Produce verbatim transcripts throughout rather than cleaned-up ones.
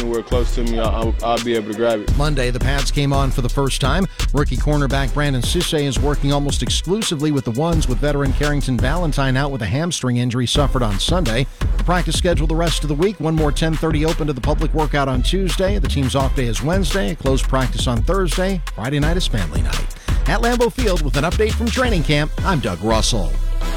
anywhere close to me, I'll, I'll be able to grab it. Monday, the pads came on for the first time. Rookie cornerback Brandon Cisse is working almost exclusively with the ones, with veteran Carrington Valentine out with a hamstring injury suffered on Sunday. The practice schedule the rest of the week. One more ten thirty open to the public workout on Tuesday. The team's off day is Wednesday. A closed practice on Thursday. Friday night is family night. At Lambeau Field with an update from training camp, I'm Doug Russell.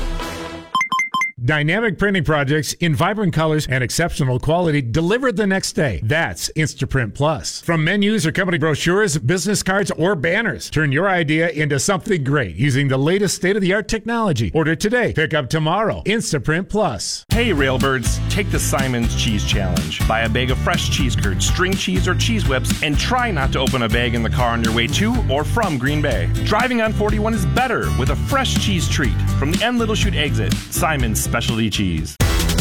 Dynamic printing projects in vibrant colors and exceptional quality delivered the next day. That's Instaprint Plus. From menus or company brochures, business cards, or banners, turn your idea into something great using the latest state-of-the-art technology. Order today. Pick up tomorrow. Instaprint Plus. Hey, Railbirds, take the Simon's Cheese Challenge. Buy a bag of fresh cheese curds, string cheese, or cheese whips, and try not to open a bag in the car on your way to or from Green Bay. Driving on forty-one is better with a fresh cheese treat from the N Little Chute exit. Simon's Specialty Cheese.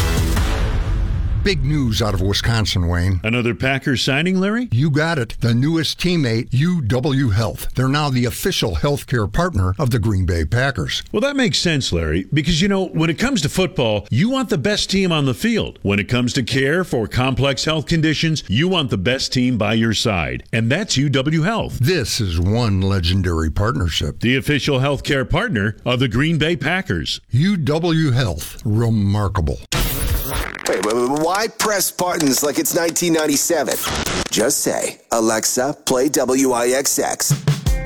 Big news out of Wisconsin, Wayne. Another Packers signing, Larry? You got it. The newest teammate, U W Health. They're now the official healthcare partner of the Green Bay Packers. Well, that makes sense, Larry, because, you know, when it comes to football, you want the best team on the field. When it comes to care for complex health conditions, you want the best team by your side. And that's U W Health. This is one legendary partnership. The official healthcare partner of the Green Bay Packers. U W Health. Remarkable. Wait, wait, wait, why press buttons like it's nineteen ninety-seven? Just say, Alexa, play W I X X.